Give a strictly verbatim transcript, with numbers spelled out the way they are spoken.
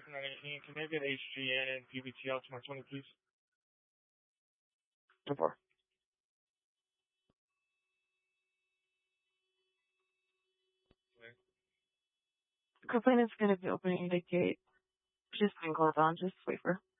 nine eighteen. Can I get H G N and P B T L to my twenty, please? ten four. Complainant's going to be opening the gate. She's been called on. Just wait for her.